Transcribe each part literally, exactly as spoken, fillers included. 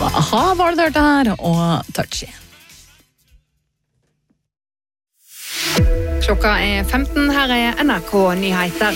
aha var det dørte her, og Touchy. Klokka er femten, her er N R K Nyheter.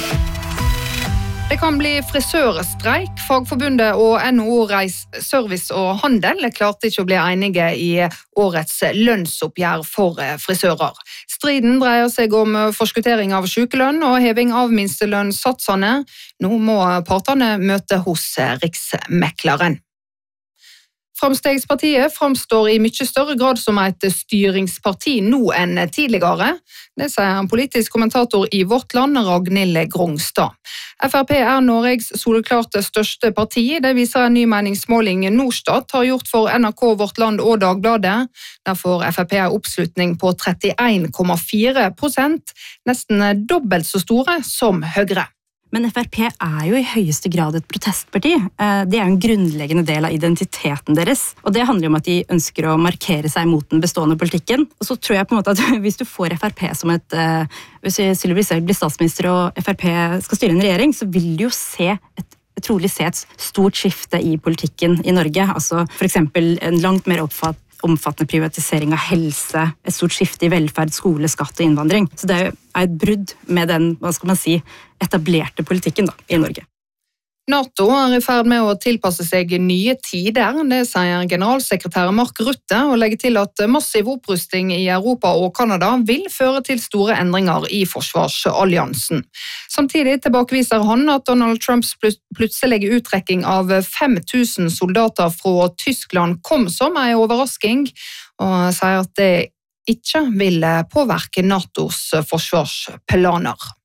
Det kan bli frisørstreik. Fagforbundet og N H O Reis Service og Handel klarte ikke å bli enige i årets lønnsoppgjør for frisører. Striden dreier seg om forskuttering av sykelønn og heving av minstelønnssatsene. Nå må partene møte hos Riksmekleren. Framstegspartiet framstår i mye større grad som et styringsparti nå enn tidligere. Det sier en politisk kommentator i Vårt Land, Ragnhild Grongstad. F R P er Norges soleklart største parti. Det viser en ny meningsmåling Norstat har gjort for N R K, Vårt Land og Dagbladet. Der får F R P oppslutning på trettien komma fire prosent, nesten dobbelt så store som Høyre. Men F R P er jo i høyeste grad et protestparti. Det er en grunnleggende del av identiteten deres. Og det handler om at de ønsker å markere seg mot den bestående politikken. Og så tror jeg på en måte at hvis du får F R P som et... Hvis Sylvi Listhaug blir statsminister og F R P skal styre en regjering, så vil du jo se et trolig se et stort skifte i politikken i Norge. Altså for eksempel en langt mer oppfatt omfattende privatisering av helse, et stort skifte i velferd, skole, skatt og innvandring. Så det er et brudd med den, hva skal man si, etablerte politikken da, i Norge. NATO er i ferd med å tilpasse seg nye tider, det sier generalsekretær Mark Rutte, og legger til at massiv opprusting i Europa og Kanada vil føre til store endringer i forsvarsalliansen. Samtidig tilbakeviser han at Donald Trumps plutselige uttrekking av fem tusen soldater fra Tyskland kom som en overrasking, og sier at det ikke vil påvirke NATOs forsvarsplaner.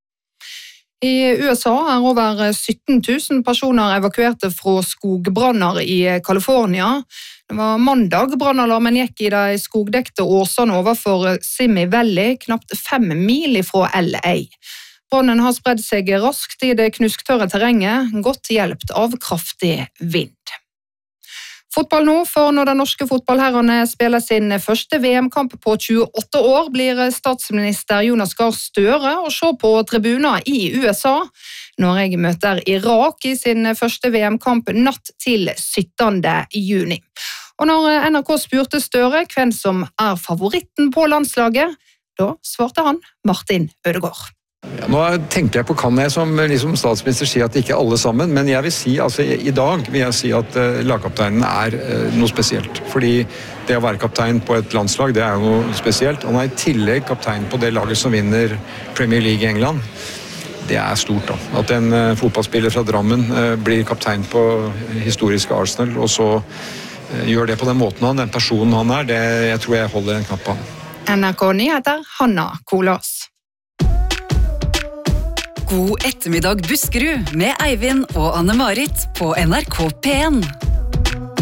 I U S A er over sytten tusen personer evakuerte fra skogbranner i California. Det var mandag brannalarmen gikk i de skogdekte åsene overfor Simi Valley, knapt fem mil fra L A. Brannen har spredd seg raskt i det knusktørre terrenget, godt hjulpet av kraftig vind. Fotball nå, for når den norske fotballherrene spiller sin første V M-kamp på tjueåtte år, blir statsminister Jonas Gahr Støre å se på tribuner i U S A. Norge møter Irak i sin første V M-kamp natt til syttende juni. Og når N R K spurte Støre hvem som er favoritten på landslaget, da svarte han Martin Ødegaard. Ja, nå tenker jeg på kan jeg som liksom statsminister si at ikke alle sammen, men jeg vil si, altså i dag vil jeg si at uh, lagkapteinen er uh, noe spesielt. Fordi det å være kaptein på et landslag, det er jo noe spesielt. Han er i tillegg kaptein på det laget som vinner Premier League i England. Det er stort da. At en uh, fotballspiller fra Drammen uh, blir kaptein på historiske Arsenal, og så uh, gjør det på den måten han, den personen han er, det jeg tror jeg holder en knapp på han. N R K Nyheter, Hanna Kolås. God ettermiddag Buskerud med Eivind og Anne-Marit på N R K P en.